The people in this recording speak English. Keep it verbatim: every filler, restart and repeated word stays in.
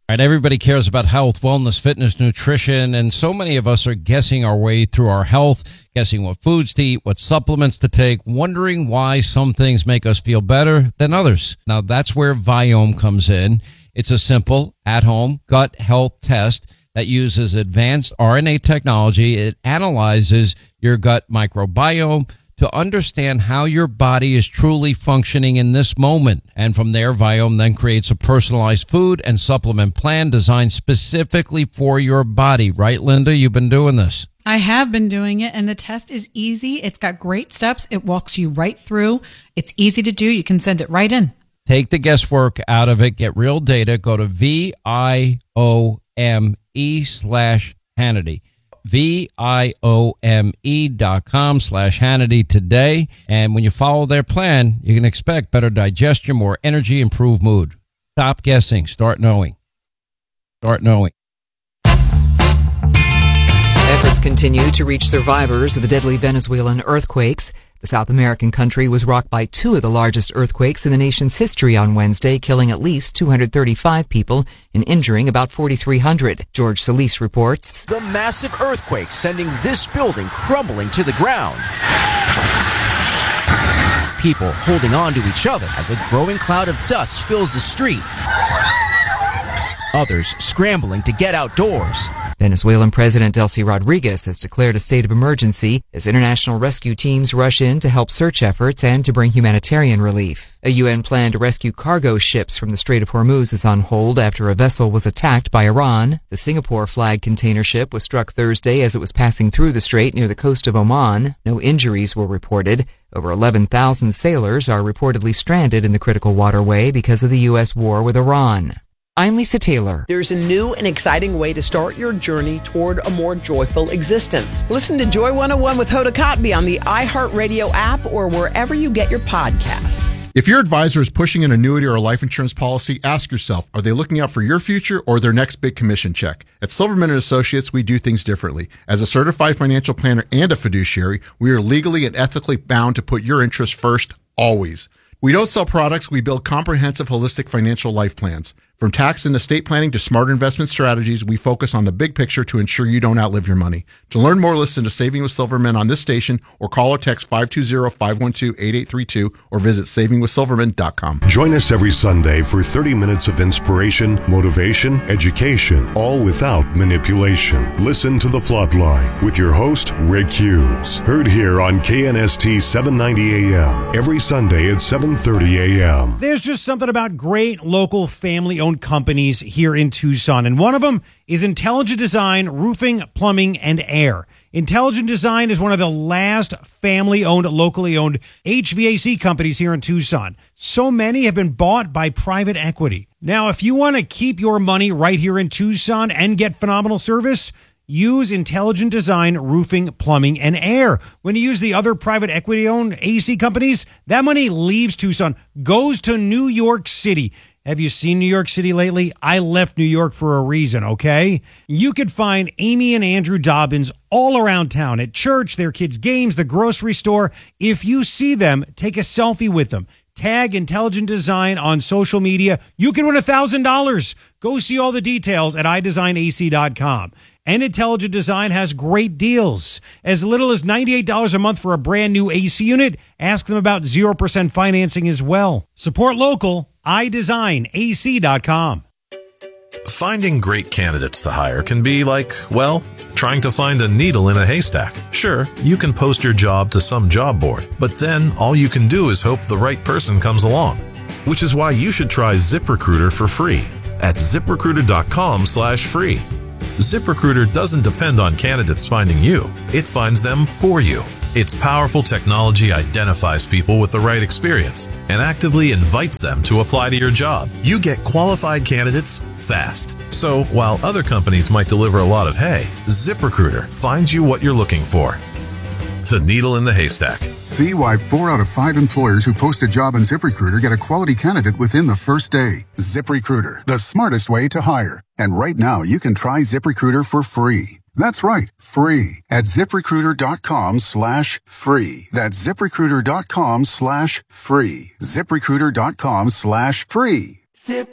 Right, everybody cares about health, wellness, fitness, nutrition, and so many of us are guessing our way through our health, guessing what foods to eat, what supplements to take, wondering why some things make us feel better than others. Now, that's where Viome comes in. It's a simple, at-home gut health test that uses advanced R N A technology. It analyzes your gut microbiome to understand how your body is truly functioning in this moment. And from there, Viome then creates a personalized food and supplement plan designed specifically for your body. Right, Linda? You've been doing this. I have been doing it, and the test is easy. It's got great steps. It walks you right through. It's easy to do. You can send it right in. Take the guesswork out of it. Get real data. Go to V-I-O-M-E slash Hannity. V-I-O-M-E dot com slash Hannity today. And when you follow their plan, you can expect better digestion, more energy, improved mood. Stop guessing. Start knowing. Start knowing. Efforts continue to reach survivors of the deadly Venezuelan earthquakes. The South American country was rocked by two of the largest earthquakes in the nation's history on Wednesday, killing at least two hundred thirty-five people and injuring about forty-three hundred. George Solis reports. The massive earthquake sending this building crumbling to the ground. People holding on to each other as a growing cloud of dust fills the street. Others scrambling to get outdoors. Venezuelan President Delcy Rodriguez has declared a state of emergency as international rescue teams rush in to help search efforts and to bring humanitarian relief. A U N plan to rescue cargo ships from the Strait of Hormuz is on hold after a vessel was attacked by Iran. The Singapore-flagged container ship was struck Thursday as it was passing through the strait near the coast of Oman. No injuries were reported. Over eleven thousand sailors are reportedly stranded in the critical waterway because of the U S war with Iran. I'm Lisa Taylor. There's a new and exciting way to start your journey toward a more joyful existence. Listen to Joy one oh one with Hoda Kotb on the iHeartRadio app or wherever you get your podcasts. If your advisor is pushing an annuity or a life insurance policy, ask yourself, are they looking out for your future or their next big commission check? At Silverman and Associates, we do things differently. As a certified financial planner and a fiduciary, we are legally and ethically bound to put your interests first, always. We don't sell products, we build comprehensive, holistic financial life plans. From tax and estate planning to smart investment strategies, we focus on the big picture to ensure you don't outlive your money. To learn more, listen to Saving with Silverman on this station or call or text five two zero, five one two, eight eight three two or visit saving with silverman dot com. Join us every Sunday for thirty minutes of inspiration, motivation, education, all without manipulation. Listen to The Floodline with your host, Rick Hughes. Heard here on K N S T seven ninety A M every Sunday at seven thirty A M. There's just something about great local family-owned companies here in Tucson, and one of them is Intelligent Design Roofing, Plumbing, and Air. Intelligent Design is one of the last family-owned, locally owned H V A C companies here in Tucson. So many have been bought by private equity. Now, if you want to keep your money right here in Tucson and get phenomenal service, use Intelligent Design Roofing, Plumbing, and Air. When you use the other private equity-owned A C companies, that money leaves Tucson, goes to New York City. Have you seen New York City lately? I left New York for a reason, okay? You could find Amy and Andrew Dobbins all around town, at church, their kids' games, the grocery store. If you see them, take a selfie with them. Tag Intelligent Design on social media. You can win one thousand dollars. Go see all the details at i design a c dot com. And Intelligent Design has great deals. As little as ninety-eight dollars a month for a brand new A C unit. Ask them about zero percent financing as well. Support local. i design a c dot com. Finding great candidates to hire can be like, well, trying to find a needle in a haystack. Sure, you can post your job to some job board, but then all you can do is hope the right person comes along. Which is why you should try ZipRecruiter for free at ZipRecruiter.com slash free. ZipRecruiter doesn't depend on candidates finding you. It finds them for you. Its powerful technology identifies people with the right experience and actively invites them to apply to your job. You get qualified candidates fast. So while other companies might deliver a lot of hay, ZipRecruiter finds you what you're looking for. The needle in the haystack. See why four out of five employers who post a job on ZipRecruiter get a quality candidate within the first day. ZipRecruiter, the smartest way to hire. And right now, you can try ZipRecruiter for free. That's right, free at ZipRecruiter.com slash free. That's ZipRecruiter.com slash free. ZipRecruiter.com slash free. Zip.